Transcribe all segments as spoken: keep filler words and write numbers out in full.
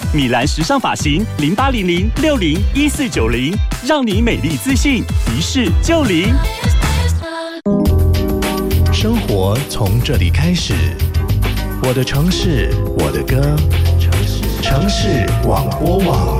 米兰时尚发型零八零零六零一四九零，让你美丽自信，一试就灵。 生活从这里开始，我的城市，我的歌，城市广播网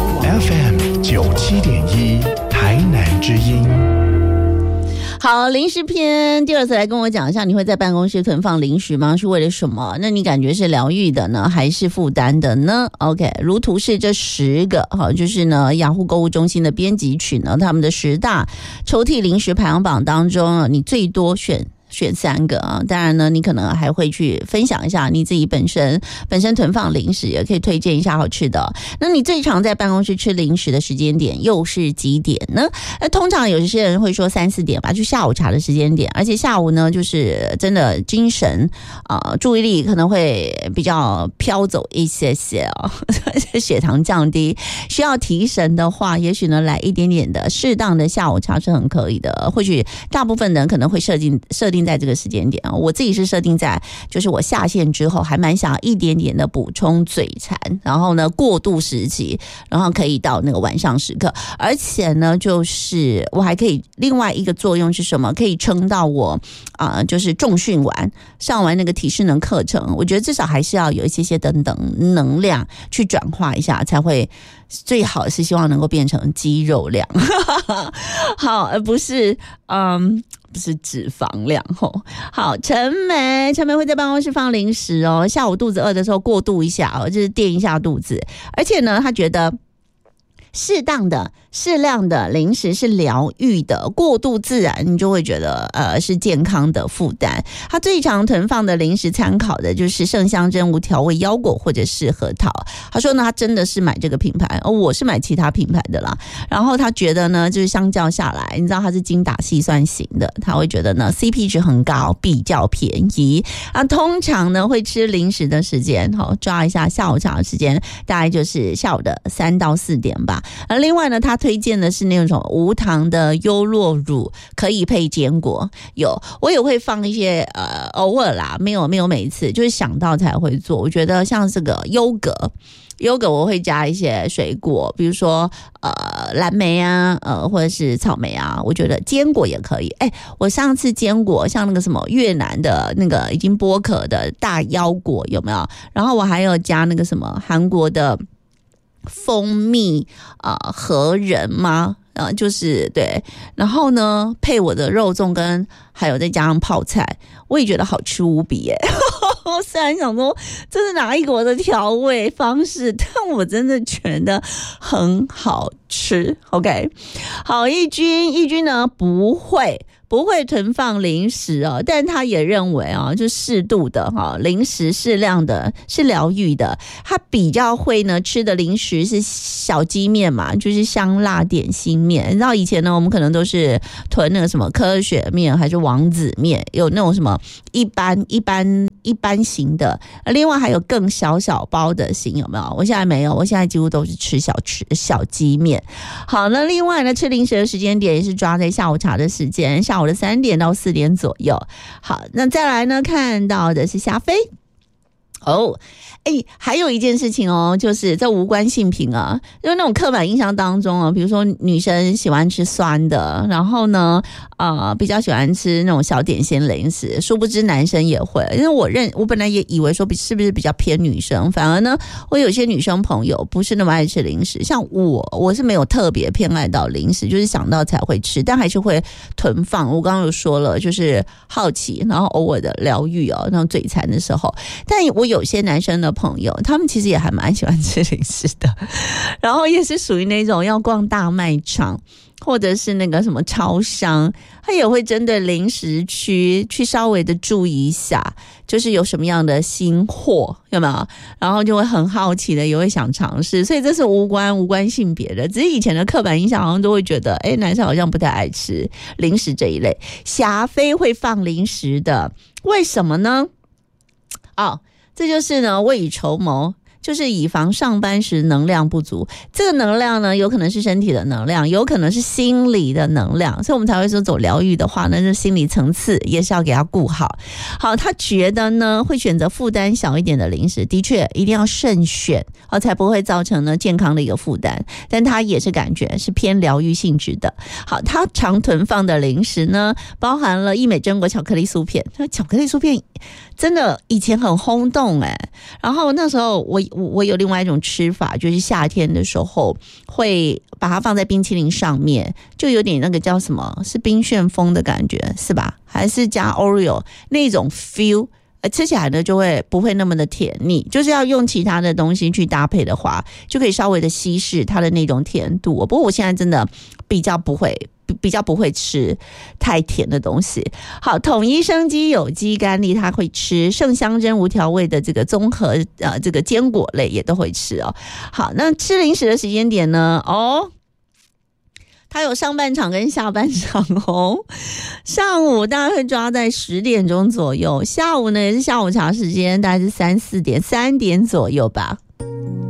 F M 九七点一，台南之音。 好，零食篇第二次来跟我讲一下，你会在办公室囤放零食吗？是为了什么？那你感觉是疗愈的呢，还是负担的呢 ？OK， 如图是这十个，好，就是呢，雅虎购物中心的编辑群呢，他们的十大抽屉零食排行榜当中，你最多选。选三个啊，当然呢，你可能还会去分享一下你自己本身本身囤放零食，也可以推荐一下好吃的。那你最常在办公室吃零食的时间点又是几点呢？那通常有些人会说三四点吧，就下午茶的时间点，而且下午呢，就是真的精神啊、呃，注意力可能会比较飘走一些些啊、哦，血糖降低，需要提神的话，也许呢来一点点的适当的下午茶是很可以的。或许大部分人可能会设定设定在这个时间点啊，我自己是设定在就是我下线之后还蛮想要一点点的补充嘴馋，然后呢过渡时期，然后可以到那个晚上时刻，而且呢就是我还可以另外一个作用是什么？可以撑到我啊、呃、就是重训完上完那个体适能课程，我觉得至少还是要有一些些等等能量去转化一下，才会最好是希望能够变成肌肉量好，而不是嗯不是脂肪量哦。好，陈梅，陈梅会在办公室放零食哦，下午肚子饿的时候过渡一下哦，就是垫一下肚子，而且呢，他觉得适当的、适量的零食是疗愈的，过度自然你就会觉得呃是健康的负担。他最常囤放的零食参考的就是盛香珍无调味腰果或者是核桃。他说呢，他真的是买这个品牌，哦，我是买其他品牌的啦。然后他觉得呢，就是相较下来，你知道他是精打细算型的，他会觉得呢 C P 值很高，比较便宜啊。通常呢会吃零食的时间，好抓一下下午茶的时间，大概就是下午的三到四点吧。而另外呢，他推荐的是那种无糖的优酪乳，可以配坚果。有，我也会放一些呃，偶尔啦，没有没有每一次，就是想到才会做。我觉得像这个优格。优格我会加一些水果，比如说呃蓝莓啊，呃或者是草莓啊，我觉得坚果也可以。哎，我上次坚果像那个什么越南的那个已经剥壳的大腰果有没有？然后我还有加那个什么韩国的蜂蜜啊、呃、和仁吗？啊、呃，就是对，然后呢，配我的肉粽跟还有再加上泡菜，我也觉得好吃无比耶。虽然想说这是哪一国的调味方式，但我真的觉得很好吃。OK， 好，义军，义军呢不会。不会囤放零食哦，但他也认为啊，就适度的哈，零食适量的是疗愈的。他比较会呢吃的零食是小鸡面嘛，就是香辣点心面。你知道以前呢，我们可能都是囤那个什么科学面还是王子面，有那种什么一般一般一般型的，另外还有更小小包的型，有没有？我现在没有，我现在几乎都是吃小吃小鸡面。好，那另外呢，吃零食的时间点也是抓在下午茶的时间，下午。我的三点到四点左右。好，那再来呢，看到的是霞飞哦。哎，还有一件事情哦，就是这无关性平啊，就是那种刻板印象当中啊，比如说女生喜欢吃酸的，然后呢，呃，比较喜欢吃那种小点心零食，殊不知男生也会。因为我认，我本来也以为说是不是比较偏女生，反而呢，我有些女生朋友不是那么爱吃零食，像我，我是没有特别偏爱到零食，就是想到才会吃，但还是会囤放。我刚刚有说了，就是好奇，然后偶尔的疗愈哦，那种嘴馋的时候。但我有些男生的朋友，他们其实也还蛮喜欢吃零食的，然后也是属于那种要逛大卖场或者是那个什么超商，他也会针对零食区去稍微的注意一下，就是有什么样的新货有没有，然后就会很好奇的也会想尝试。所以这是无关无关性别的，只是以前的刻板印象好像都会觉得哎，男生好像不太爱吃零食这一类。霞飞会放零食的，为什么呢？哦，这就是呢未雨绸缪， 就是以防上班时能量不足。这个能量呢，有可能是身体的能量，有可能是心理的能量，所以我们才会说走疗愈的话呢，这心理层次也是要给他顾好。好，他觉得呢会选择负担小一点的零食，的确一定要慎选，哦，才不会造成呢健康的一个负担。但他也是感觉是偏疗愈性质的。好，他常囤放的零食呢，包含了益美榛果巧克力酥片。巧克力酥片真的以前很轰动哎、欸，然后那时候我我我有另外一种吃法，就是夏天的时候会把它放在冰淇淋上面，就有点那个叫什么，是冰旋风的感觉是吧？还是加 Oreo 那种 feel， 吃起来呢就会不会那么的甜腻，就是要用其他的东西去搭配的话，就可以稍微的稀释它的那种甜度。不过我现在真的比较不会。比较不会吃太甜的东西。好，统一生机有机甘粒他会吃，盛香珍无调味的这个综合呃这个坚果类也都会吃哦。好，那吃零食的时间点呢？哦，它有上半场跟下半场哦。上午大概会抓在十点钟左右，下午呢也是下午茶时间，大概是三四点三点左右吧。